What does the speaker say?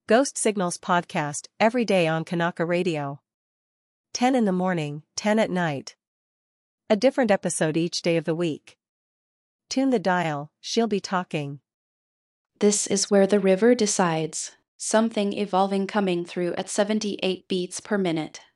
Ghost Signals podcast every day on Kanaka Radio. 10 in the morning, 10 at night. A different episode each day of the week. Tune the dial, she'll be talking. This is where the river decides. Something evolving coming through at 78 beats per minute.